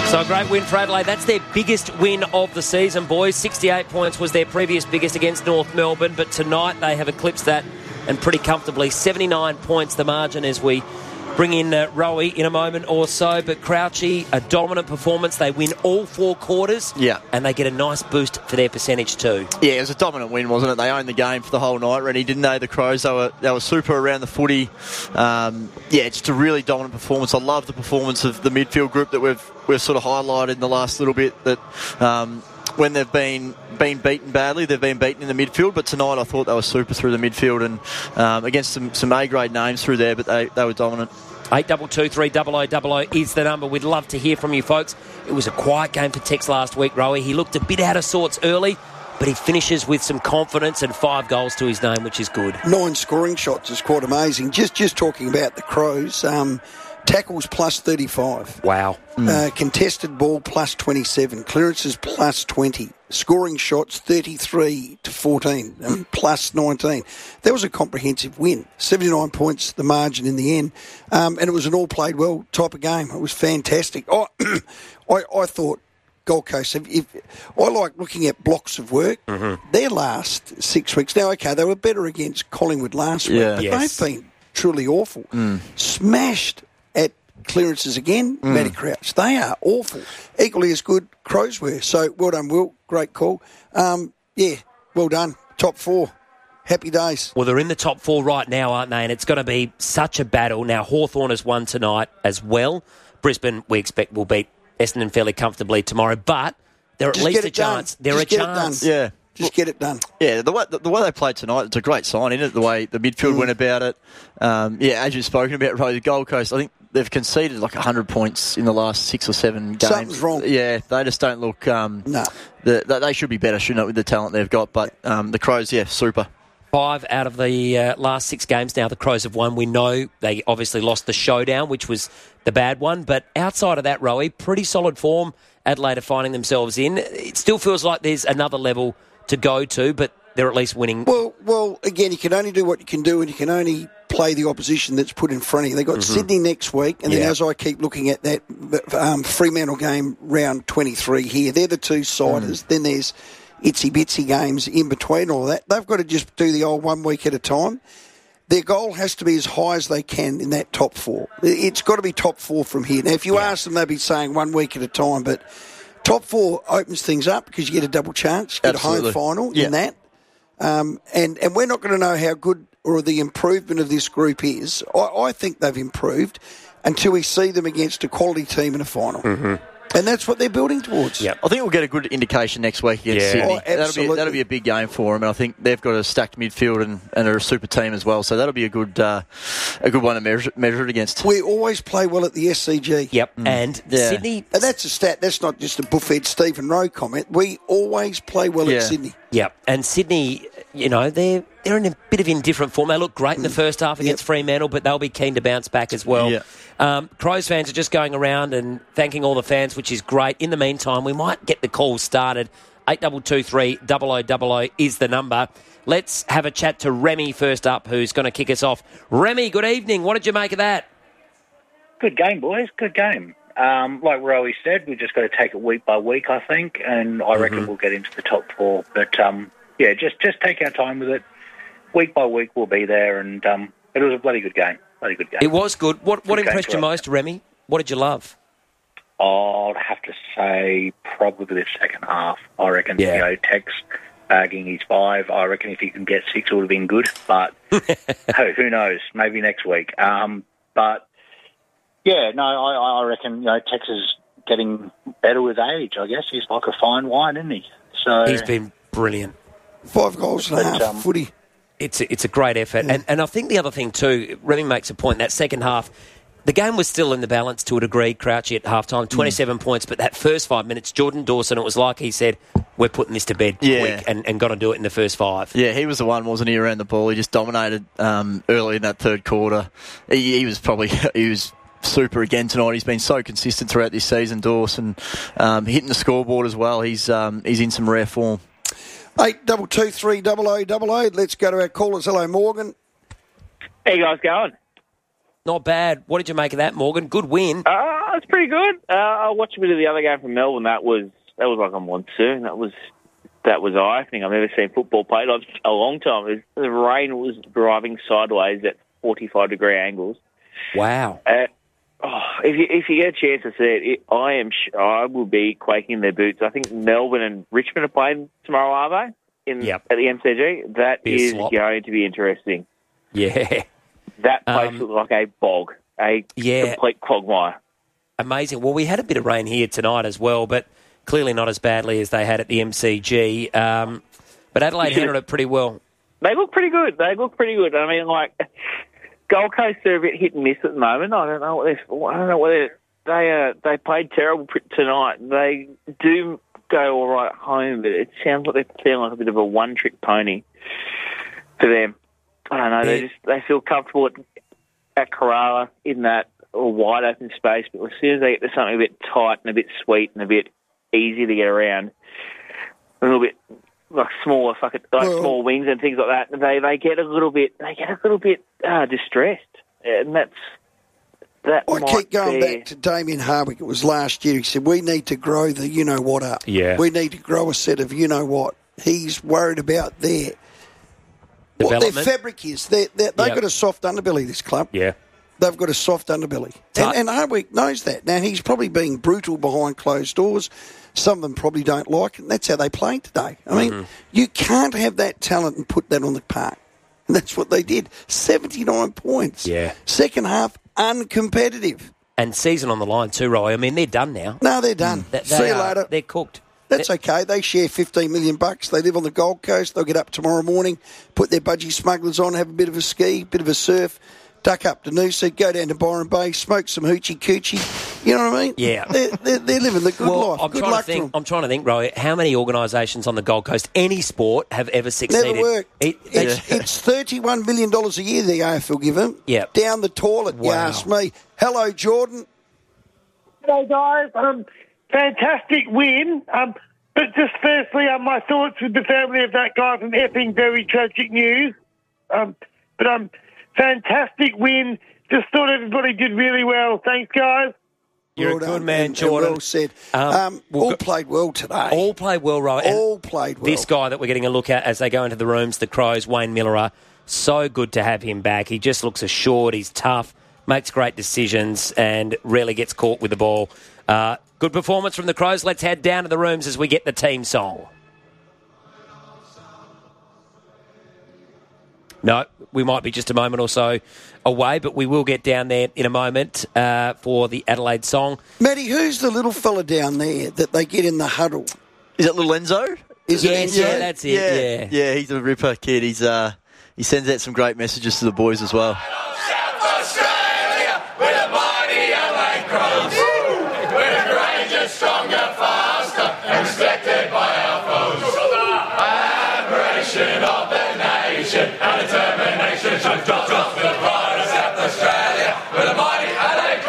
So a great win for Adelaide. That's their biggest win of the season, boys. 68 points was their previous biggest against North Melbourne, but tonight they have eclipsed that and pretty comfortably. 79 points the margin as we bring in Rowie in a moment or so. But Crouchy, a dominant performance. They win all 4 quarters. Yeah. And they get a nice boost for their percentage too. Yeah, it was a dominant win, wasn't it? They owned the game for the whole night, Rennie, didn't they? The Crows, they were super around the footy. Just a really dominant performance. I love the performance of the midfield group that we've sort of highlighted in the last little bit, that when they've been beaten badly, they've been beaten in the midfield. But tonight I thought they were super through the midfield and against some A-grade names through there, but they were dominant. 8223 0000 is the number. We'd love to hear from you folks. It was a quiet game for Tex last week, Rowie. He looked a bit out of sorts early, but he finishes with some confidence and 5 goals to his name, which is good. 9 scoring shots is quite amazing. Just talking about the Crows, tackles plus 35. Wow. Contested ball plus 27. Clearances plus 20. Scoring shots 33 to 14, plus 19. That was a comprehensive win. 79 points, the margin in the end. And it was an all-played well type of game. It was fantastic. I thought Gold Coast, I like looking at blocks of work. Mm-hmm. Their last 6 weeks. Now, okay, they were better against Collingwood last week, but they've been truly awful. Smashed at clearances again, Matty Crouch. They are awful. Equally as good Crows were. So, well done, Will. Great call. Well done. Top 4. Happy days. Well, they're in the top 4 right now, aren't they? And it's going to be such a battle. Now, Hawthorn has won tonight as well. Brisbane, we expect, will beat Essendon fairly comfortably tomorrow. But they're at least a chance. They're a chance. Yeah. Just get it done. Yeah, the way they played tonight, it's a great sign, isn't it? The way the midfield went about it. As you've spoken about, Rosie, the Gold Coast, I think they've conceded like 100 points in the last 6 or 7 games. Something's wrong. Yeah, they just don't look... No. They should be better, shouldn't it, with the talent they've got. But the Crows, super. 5 out of the last 6 games now the Crows have won. We know they obviously lost the showdown, which was the bad one. But outside of that, Rowie, pretty solid form Adelaide are finding themselves in. It still feels like there's another level to go to, but they're at least winning. Well, again, you can only do what you can do, and you can only play the opposition that's put in front of you. They've got Sydney next week, and then as I keep looking at that Fremantle game, round 23 here, they're the 2-siders. Then there's itsy-bitsy games in between all that. They've got to just do the old 1 week at a time. Their goal has to be as high as they can in that top 4. It's got to be top 4 from here. Now, if you ask them, they'll be saying 1 week at a time, but top 4 opens things up because you get a double chance, you get a home final in that. And we're not going to know how good or the improvement of this group is. I think they've improved until we see them against a quality team in a final. Mm-hmm. And that's what they're building towards. Yep. I think we'll get a good indication next week against Sydney. Oh, absolutely. That'll be a big game for them, and I think they've got a stacked midfield and are a super team as well. So that'll be a good one to measure it against. We always play well at the SCG. Yep, and Sydney... And that's a stat. That's not just a Buffett Stephen Rowe comment. We always play well at Sydney. Yep, and Sydney, they're in a bit of indifferent form. They look great in the first half against Fremantle, but they'll be keen to bounce back as well. Yep. Crows fans are just going around and thanking all the fans, which is great. In the meantime, we might get the call started. 8223 0000 is the number. Let's have a chat to Remy first up, who's going to kick us off. Remy, good evening. What did you make of that? Good game, boys. Good game. Like Rowie said, we've just got to take it week by week, I think, and I reckon we'll get into the top 4. But, just take our time with it. Week by week we'll be there, and it was a bloody good game. It was good. What impressed you most, Remy? What did you love? I'd have to say probably the second half. I reckon, Tex bagging his 5. I reckon if he can get 6, it would have been good. But who knows? Maybe next week. I reckon Tex is getting better with age. I guess he's like a fine wine, isn't he? So he's been brilliant. 5 goals and a half footy. It's a great effort. And I think the other thing too, Remy makes a point, that second half, the game was still in the balance to a degree, Crouchy at halftime, 27 points, but that first 5 minutes, Jordan Dawson, it was like he said, we're putting this to bed quick and got to do it in the first 5. Yeah, he was the one, wasn't he, around the ball. He just dominated early in that third quarter. He was super again tonight. He's been so consistent throughout this season, Dawson, hitting the scoreboard as well. He's in some rare form. 8223 0000. Let's go to our callers. Hello, Morgan. How you guys going? Not bad. What did you make of that, Morgan? Good win. That's pretty good. I watched a bit of the other game from Melbourne. That was like a monsoon. That was eye-opening. I've never seen football played on a long time. The rain was driving sideways at 45-degree angles. Wow. If you get a chance to see it, I will be quaking in their boots. I think Melbourne and Richmond are playing tomorrow, are they? At the MCG. That is going to be interesting. Yeah. That place looks like a bog, a complete quagmire. Amazing. Well, we had a bit of rain here tonight as well, but clearly not as badly as they had at the MCG. But Adelaide handled it pretty well. They look pretty good. I mean, like, Gold Coast are a bit hit and miss at the moment. I don't know whether they played terrible tonight. They do go all right at home, but it sounds like they're feeling like a bit of a one-trick pony for them. I don't know. They feel comfortable at Kerala in that wide open space, but as soon as they get to something a bit tight and a bit sweet and a bit easy to get around, a little bit like smaller, small wings and things like that, they get a little bit distressed, and that. I keep going back to Damien Hardwick. It was last year. He said we need to grow the you-know-what up. Yeah, we need to grow a set of you-know-what. He's worried about what their fabric is. They've got a soft underbelly, this club. Yeah. They've got a soft underbelly. And Hardwick knows that. Now, he's probably being brutal behind closed doors. Some of them probably don't like it, and that's how they play today. I mean, you can't have that talent and put that on the park. And that's what they did. 79 points. Yeah. Second half, uncompetitive. And season on the line too, Roy. I mean, they're done now. No, they're done. See you later. They're cooked. That's okay. They share $15 million. They live on the Gold Coast. They'll get up tomorrow morning, put their budgie smugglers on, have a bit of a ski, bit of a surf, duck up to Noosa, go down to Byron Bay, smoke some hoochie coochie. You know what I mean? Yeah. They're living the good life. Good luck to them. I'm trying to think, Roy, how many organisations on the Gold Coast, any sport, have ever succeeded? Never worked. It's $31 million a year the AFL give them. Yeah. Down the toilet, you ask me. Hello, Jordan. Hello, guys. Fantastic win. But just firstly, my thoughts with the family of that guy from Epping. Very tragic news. Fantastic win. Just thought everybody did really well. Thanks, guys. You're a good man, Jordan. Well said. All played well today. All played well, Roy. All played well. This guy that we're getting a look at as they go into the rooms, the Crows, Wayne Miller, so good to have him back. He just looks assured. He's tough, makes great decisions, and rarely gets caught with the ball. Good performance from the Crows. Let's head down to the rooms as we get the team song. No, we might be just a moment or so away, but we will get down there in a moment for the Adelaide song. Matty, who's the little fella down there that they get in the huddle? Is it little Enzo? Yeah, that's it. Yeah, he's a ripper kid. He sends out some great messages to the boys as well. South Australia, we're the mighty Adelaide Crows. We're courageous, stronger, faster, and respected by our foes. Admiration of the nation and determination to drop the pride of South Australia. We're the mighty Adelaide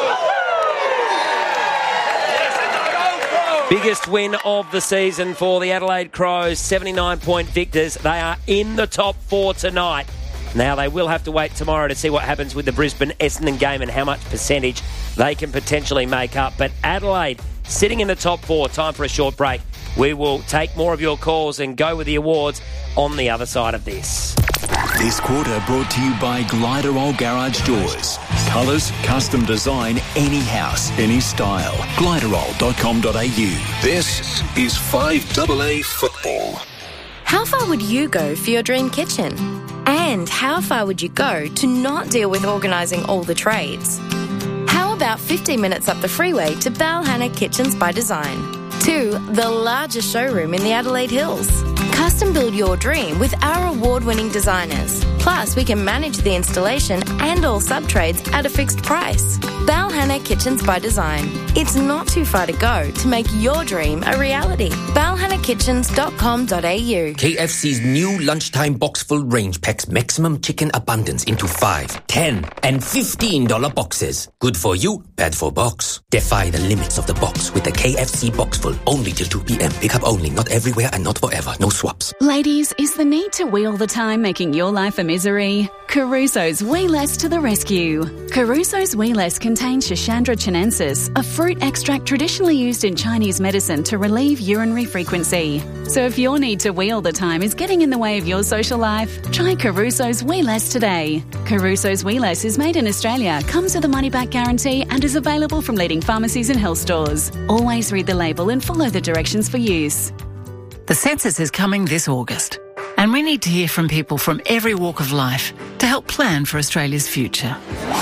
Crows. Biggest win of the season for the Adelaide Crows, 79-point victors. They are in the top 4 tonight. Now, they will have to wait tomorrow to see what happens with the Brisbane-Essendon game and how much percentage they can potentially make up. But Adelaide sitting in the top 4. Time for a short break. We will take more of your calls and go with the awards on the other side of this. This quarter brought to you by Gliderol Garage Doors. Colours, custom design, any house, any style. Gliderol.com.au. This is 5AA Football. How far would you go for your dream kitchen? And how far would you go to not deal with organising all the trades? How about 15 minutes up the freeway to Balhanna Kitchens by Design? 2, the largest showroom in the Adelaide Hills. Custom build your dream with our award-winning designers. Plus, we can manage the installation and all sub-trades at a fixed price. Balhanna Kitchens by Design. It's not too far to go to make your dream a reality. balhannakitchens.com.au. KFC's new lunchtime box full range packs maximum chicken abundance into 5, 10 and $15 boxes. Good for you, bad for box. Defy the limits of the box with the KFC box full. Only till 2 p.m. Pickup only, not everywhere and not forever. No swaps. Ladies, is the need to wheel the time making your life a miserable? misery? Caruso's Wee Less to the rescue. Caruso's Wee Less contains Schisandra chinensis, a fruit extract traditionally used in Chinese medicine to relieve urinary frequency. So if your need to wee all the time is getting in the way of your social life, try Caruso's Wee Less today. Caruso's Wee Less is made in Australia, comes with a money-back guarantee and is available from leading pharmacies and health stores. Always read the label and follow the directions for use. The census is coming this August, and we need to hear from people from every walk of life to help plan for Australia's future.